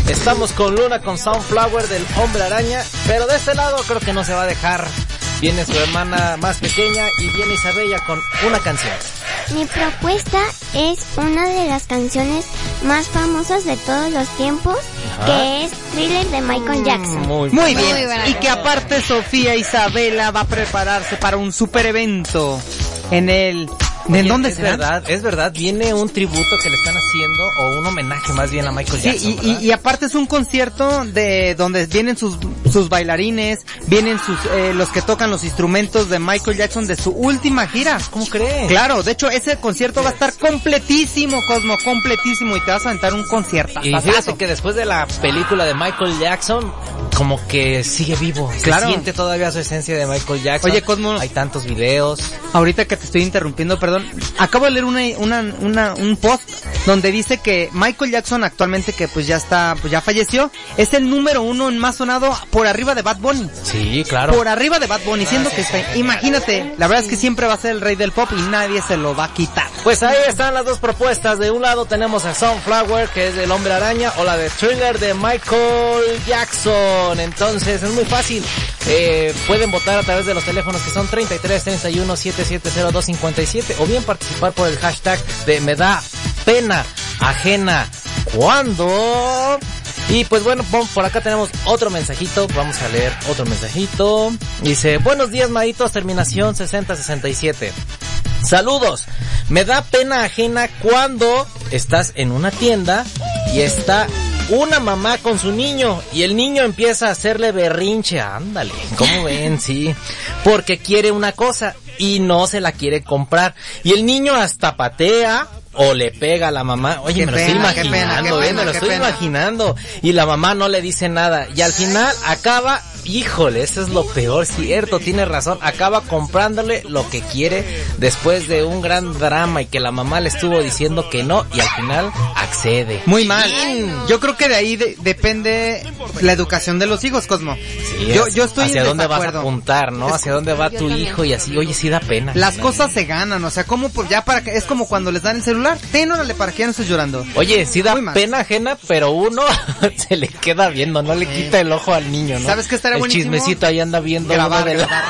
Estamos con Luna con Sunflower del Hombre Araña, pero de este lado creo que no se va a dejar. Viene su hermana más pequeña y viene Isabella con una canción. Mi propuesta es una de las canciones más famosas de todos los tiempos, que es Thriller de Michael Jackson. Muy bien. Y que aparte Sofía Isabela va a prepararse para un super evento en el... ¿De dónde será? Es verdad, viene un tributo que le están haciendo, o un homenaje más bien a Michael Jackson. Sí, y aparte es un concierto de donde vienen sus bailarines, vienen los que tocan los instrumentos de Michael Jackson de su última gira. ¿Cómo crees? Claro, de hecho ese concierto va a estar completísimo, Cosmo, completísimo, y te vas a aventar un concierto. Y fíjate que después de la película de Michael Jackson, como que sigue vivo. Claro. Se siente todavía su esencia de Michael Jackson. Oye, Cosmo, hay tantos videos. Ahorita que te estoy interrumpiendo, perdón, acabo de leer un post donde dice que Michael Jackson actualmente, que pues ya falleció, es el número 1 en más sonado por arriba de Bad Bunny. Sí, claro. Por arriba de Bad Bunny, siendo que está, imagínate, la verdad es que siempre va a ser el rey del pop y nadie se lo va a quitar. Pues ahí están las dos propuestas. De un lado tenemos a Sunflower, que es del Hombre Araña, o la de Thriller de Michael Jackson. Entonces es muy fácil. Pueden votar a través de los teléfonos que son 33 31 770 257, o bien participar por el hashtag de Me da pena ajena cuando. Y pues bueno, por acá tenemos otro mensajito. Vamos a leer otro mensajito. Dice: buenos días, Maitos, terminación 6067. Saludos. Me da pena ajena cuando estás en una tienda y está una mamá con su niño y el niño empieza a hacerle berrinche. Ándale, ¿cómo ven? Sí, porque quiere una cosa y no se la quiere comprar, y el niño hasta patea o le pega a la mamá. Oye, me lo estoy imaginando, y la mamá no le dice nada, y al final acaba, híjole, eso es lo peor, cierto, tiene razón, acaba comprándole lo que quiere después de un gran drama y que la mamá le estuvo diciendo que no, y al final accede. Muy mal. Yo creo que de ahí depende la educación de los hijos, Cosmo. Sí, yo estoy hacia dónde vas a apuntar, ¿no? Hacia dónde va tu hijo y así. Oye, sí da pena. Las cosas se ganan, o sea, como pues ya para que es como cuando les dan el celular. Órale, para que ya no estés llorando. Oye, sí da pena ajena, pero uno se le queda viendo, no le quita el ojo al niño, ¿no? ¿Sabes qué estaría buenísimo? El chismecito ahí anda viendo. Grabar.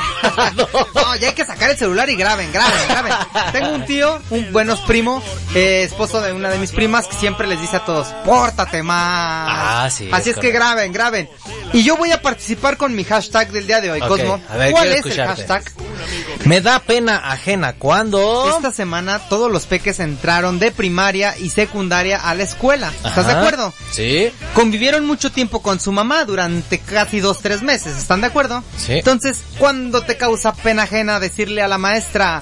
No, ya hay que sacar el celular y graben. Tengo un tío, un buenos primo, esposo de una de mis primas, que siempre les dice a todos: pórtate más. Sí. Así es que graben. Y yo voy a participar con mi hashtag del día de hoy, Cosmo. A ver, ¿cuál es el hashtag? Me da pena ajena cuando esta semana todos los peques entraron de primaria y secundaria a la escuela. ¿Estás de acuerdo? Sí. Convivieron mucho tiempo con su mamá durante casi 2-3 meses. ¿Están de acuerdo? Sí. Entonces, ¿cuándo te causa pena ajena decirle a la maestra: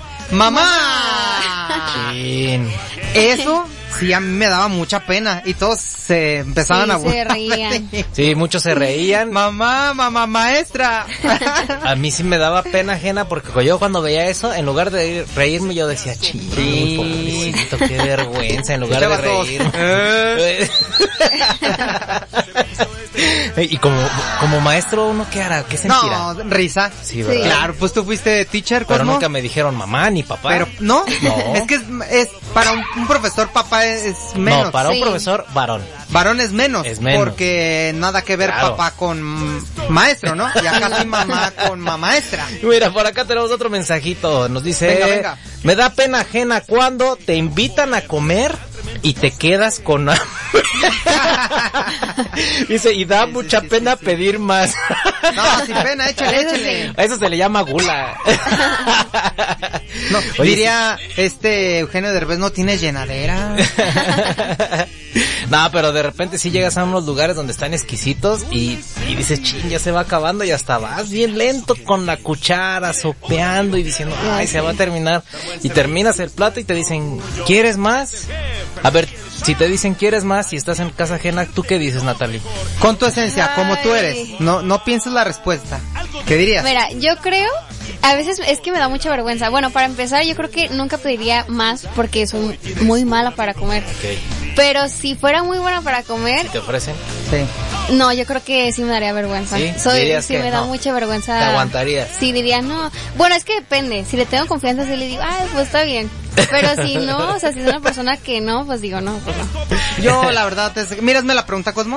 ¡mamá! Eso sí, a mí me daba mucha pena y todos se empezaban a burlar. Se reían. Sí, muchos se reían. Mamá, maestra. A mí sí me daba pena ajena porque yo cuando veía eso, en lugar de reírme, yo decía: pobrecito, qué vergüenza, en lugar de reírme. Y como maestro, ¿uno qué hará? ¿Qué sentirá? No, risa. Sí, ¿verdad? Claro, pues tú fuiste teacher, pero Cosmo. nunca me dijeron mamá ni papá. Pero, ¿no? Es que es para un profesor papá es menos. No, para un profesor varón. Varón es menos. Porque nada que ver papá con maestro, ¿no? Y acá sí mamá con maestra. Mira, por acá tenemos otro mensajito. Nos dice: venga. Me da pena ajena cuando te invitan a comer y te quedas con hambre. Dice: y da mucha pena pedir más. No, sin pena, échale. A eso se le llama gula. No, oye, diría Eugenio Derbez: no tienes llenadera. No, pero de repente sí llegas a unos lugares donde están exquisitos y dices: chin, ya se va acabando, y hasta vas bien lento con la cuchara sopeando y diciendo: ay, se va a terminar. Y terminas el plato y te dicen: ¿quieres más? A ver, si te dicen ¿quieres más? Y estás en casa ajena, ¿tú qué dices, Natalie? Con tu esencia, como tú eres. No pienses la respuesta. ¿Qué dirías? Mira, yo creo, a veces es que me da mucha vergüenza. Bueno, para empezar, yo creo que nunca pediría más porque soy muy mala para comer. Okay. Pero si fuera muy buena para comer... ¿Si te ofrecen? Sí. No, yo creo que sí me daría vergüenza. ¿Sí? Sí, me da mucha vergüenza. ¿Te aguantarías? Sí, diría no. Bueno, es que depende. Si le tengo confianza, sí le digo: pues está bien. Pero si no, o sea, si es una persona que no, pues digo no, pues no. Yo, la verdad, mírasme la pregunta, Cosmo.